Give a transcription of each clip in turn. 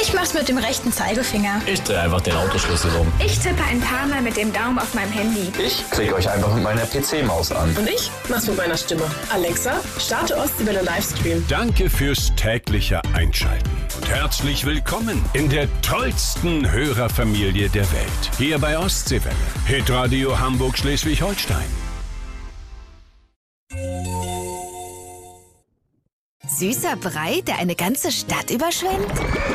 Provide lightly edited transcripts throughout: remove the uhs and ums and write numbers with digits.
Ich mach's mit dem rechten Zeigefinger. Ich drehe einfach den Autoschlüssel um. Ich tippe ein paar Mal mit dem Daumen auf meinem Handy. Ich klicke euch einfach mit meiner PC-Maus an. Und ich mach's mit meiner Stimme. Alexa, starte Ostseewelle Livestream. Danke fürs tägliche Einschalten. Und herzlich willkommen in der tollsten Hörerfamilie der Welt. Hier bei Ostseewelle. Hitradio Hamburg-Schleswig-Holstein. Süßer Brei, der eine ganze Stadt überschwemmt?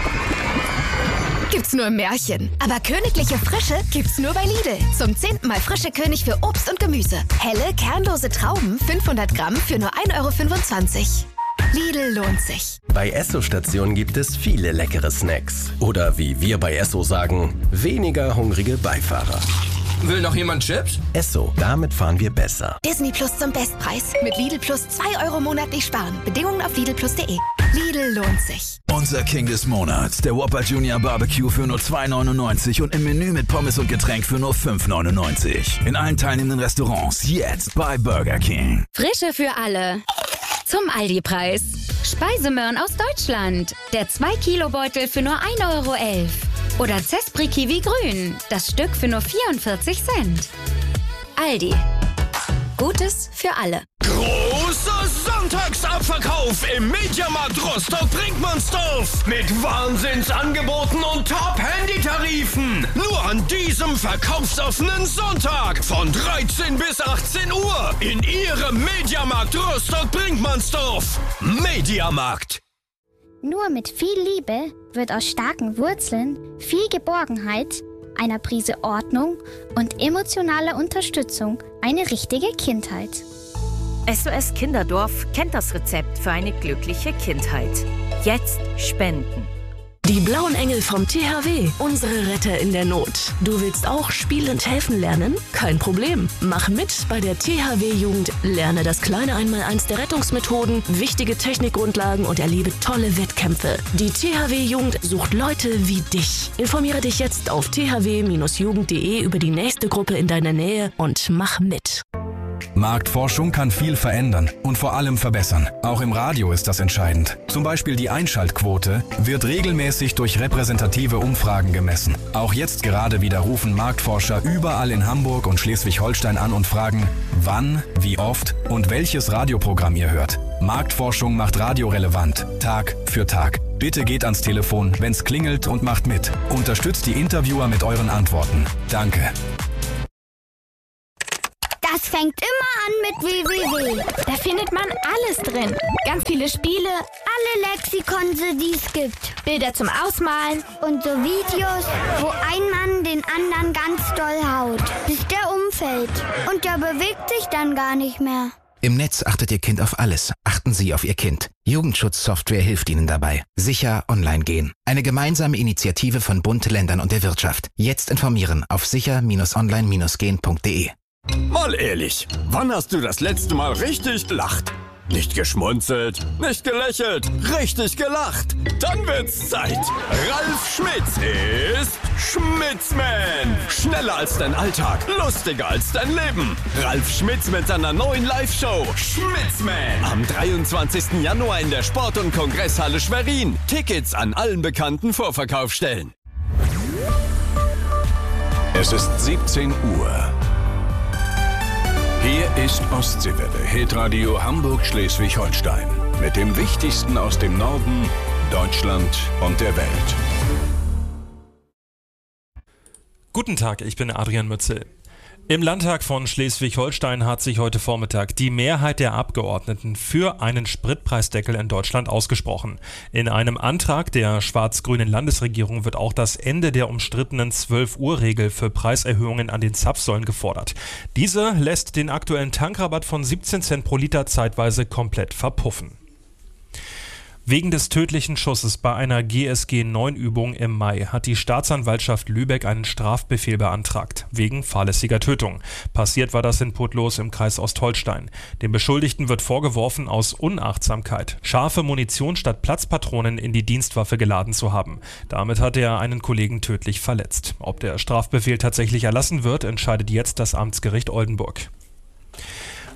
Gibt's nur im Märchen. Aber königliche Frische gibt's nur bei Lidl. Zum 10. Mal frische König für Obst und Gemüse. Helle, kernlose Trauben, 500 Gramm für nur 1,25 €. Lidl lohnt sich. Bei Esso-Stationen gibt es viele leckere Snacks. Oder wie wir bei Esso sagen, weniger hungrige Beifahrer. Will noch jemand Chips? Esso, damit fahren wir besser. Disney Plus zum Bestpreis. Mit Lidl Plus 2 € monatlich sparen. Bedingungen auf lidlplus.de. Lidl lohnt sich. Unser King des Monats, der Whopper Junior Barbecue für nur 2,99 € und im Menü mit Pommes und Getränk für nur 5,99 €. In allen teilnehmenden Restaurants jetzt bei Burger King. Frische für alle. Zum Aldi-Preis. Speisemöhren aus Deutschland. Der 2-Kilo-Beutel für nur 1,11 € Oder Zespri Kiwi Grün. Das Stück für nur 44 Cent. Aldi. Gutes für alle. Großer Sonntagsabverkauf im Mediamarkt Rostock-Brinkmannsdorf. Mit Wahnsinnsangeboten und Top-Handytarifen. Nur an diesem verkaufsoffenen Sonntag von 13 bis 18 Uhr in Ihrem Mediamarkt Rostock-Brinkmannsdorf. Mediamarkt. Nur mit viel Liebe wird aus starken Wurzeln viel Geborgenheit, einer Prise Ordnung und emotionaler Unterstützung eine richtige Kindheit. SOS Kinderdorf kennt das Rezept für eine glückliche Kindheit. Jetzt spenden. Die Blauen Engel vom THW, unsere Retter in der Not. Du willst auch spielend helfen lernen? Kein Problem. Mach mit bei der THW-Jugend. Lerne das kleine Einmaleins der Rettungsmethoden, wichtige Technikgrundlagen und erlebe tolle Wettkämpfe. Die THW-Jugend sucht Leute wie dich. Informiere dich jetzt auf thw-jugend.de über die nächste Gruppe in deiner Nähe und mach mit. Marktforschung kann viel verändern und vor allem verbessern. Auch im Radio ist das entscheidend. Zum Beispiel die Einschaltquote wird regelmäßig durch repräsentative Umfragen gemessen. Auch jetzt gerade wieder rufen Marktforscher überall in Hamburg und Schleswig-Holstein an und fragen, wann, wie oft und welches Radioprogramm ihr hört. Marktforschung macht Radio relevant, Tag für Tag. Bitte geht ans Telefon, wenn's klingelt und macht mit. Unterstützt die Interviewer mit euren Antworten. Danke. Das fängt immer an mit www. Da findet man alles drin. Ganz viele Spiele, alle Lexikon, die es gibt. Bilder zum Ausmalen und so Videos, wo ein Mann den anderen ganz doll haut, bis der umfällt. Und der bewegt sich dann gar nicht mehr. Im Netz achtet Ihr Kind auf alles. Achten Sie auf Ihr Kind. Jugendschutzsoftware hilft Ihnen dabei. Sicher online gehen. Eine gemeinsame Initiative von Bund, Ländern und der Wirtschaft. Jetzt informieren auf sicher-online-gehen.de. Mal ehrlich, wann hast du das letzte Mal richtig gelacht? Nicht geschmunzelt, nicht gelächelt, richtig gelacht. Dann wird's Zeit. Ralf Schmitz ist Schmitzman. Schneller als dein Alltag, lustiger als dein Leben. Ralf Schmitz mit seiner neuen Live-Show Schmitzman. Am 23. Januar in der Sport- und Kongresshalle Schwerin. Tickets an allen bekannten Vorverkaufsstellen. Es ist 17 Uhr. Hier ist Ostseewelle, Hitradio Hamburg-Schleswig-Holstein. Mit dem Wichtigsten aus dem Norden, Deutschland und der Welt. Guten Tag, ich bin Adrian Mützel. Im Landtag von Schleswig-Holstein hat sich heute Vormittag die Mehrheit der Abgeordneten für einen Spritpreisdeckel in Deutschland ausgesprochen. In einem Antrag der schwarz-grünen Landesregierung wird auch das Ende der umstrittenen 12-Uhr-Regel für Preiserhöhungen an den Zapfsäulen gefordert. Diese lässt den aktuellen Tankrabatt von 17 Cent pro Liter zeitweise komplett verpuffen. Wegen des tödlichen Schusses bei einer GSG-9-Übung im Mai hat die Staatsanwaltschaft Lübeck einen Strafbefehl beantragt, wegen fahrlässiger Tötung. Passiert war das in Putlos im Kreis Ostholstein. Dem Beschuldigten wird vorgeworfen, aus Unachtsamkeit scharfe Munition statt Platzpatronen in die Dienstwaffe geladen zu haben. Damit hat er einen Kollegen tödlich verletzt. Ob der Strafbefehl tatsächlich erlassen wird, entscheidet jetzt das Amtsgericht Oldenburg.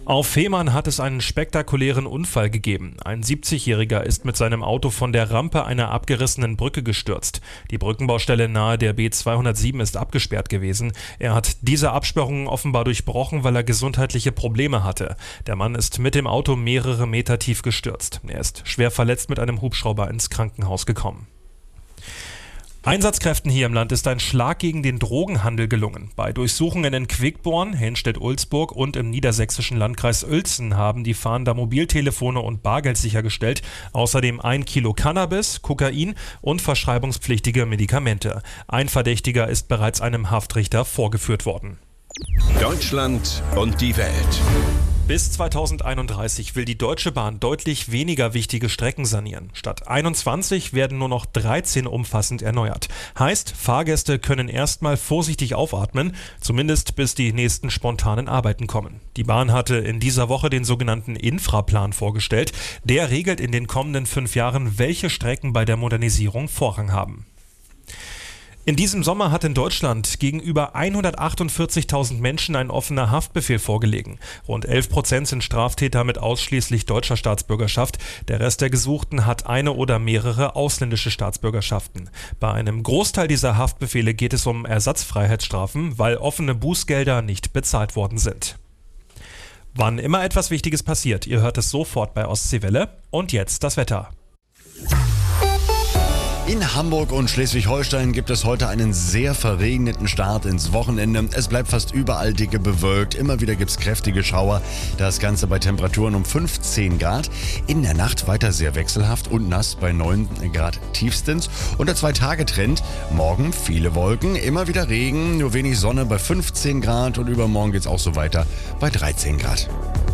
Auf Fehmarn hat es einen spektakulären Unfall gegeben. Ein 70-Jähriger ist mit seinem Auto von der Rampe einer abgerissenen Brücke gestürzt. Die Brückenbaustelle nahe der B207 ist abgesperrt gewesen. Er hat diese Absperrung offenbar durchbrochen, weil er gesundheitliche Probleme hatte. Der Mann ist mit dem Auto mehrere Meter tief gestürzt. Er ist schwer verletzt mit einem Hubschrauber ins Krankenhaus gekommen. Einsatzkräften hier im Land ist ein Schlag gegen den Drogenhandel gelungen. Bei Durchsuchungen in Quickborn, Henstedt-Ulzburg und im niedersächsischen Landkreis Uelzen haben die Fahnder Mobiltelefone und Bargeld sichergestellt. Außerdem 1 Kilo Cannabis, Kokain und verschreibungspflichtige Medikamente. Ein Verdächtiger ist bereits einem Haftrichter vorgeführt worden. Deutschland und die Welt. Bis 2031 will die Deutsche Bahn deutlich weniger wichtige Strecken sanieren. Statt 21 werden nur noch 13 umfassend erneuert. Heißt, Fahrgäste können erstmal vorsichtig aufatmen, zumindest bis die nächsten spontanen Arbeiten kommen. Die Bahn hatte in dieser Woche den sogenannten Infraplan vorgestellt. Der regelt in den kommenden 5 Jahren, welche Strecken bei der Modernisierung Vorrang haben. In diesem Sommer hat in Deutschland gegenüber 148.000 Menschen ein offener Haftbefehl vorgelegen. Rund 11% sind Straftäter mit ausschließlich deutscher Staatsbürgerschaft. Der Rest der Gesuchten hat eine oder mehrere ausländische Staatsbürgerschaften. Bei einem Großteil dieser Haftbefehle geht es um Ersatzfreiheitsstrafen, weil offene Bußgelder nicht bezahlt worden sind. Wann immer etwas Wichtiges passiert, ihr hört es sofort bei Ostseewelle. Und jetzt das Wetter. In Hamburg und Schleswig-Holstein gibt es heute einen sehr verregneten Start ins Wochenende. Es bleibt fast überall dicke bewölkt. Immer wieder gibt es kräftige Schauer. Das Ganze bei Temperaturen um 15 Grad. In der Nacht weiter sehr wechselhaft und nass bei 9 Grad tiefstens. Und der 2-Tage-Trend. Morgen viele Wolken, immer wieder Regen, nur wenig Sonne bei 15 Grad. Und übermorgen geht es auch so weiter bei 13 Grad.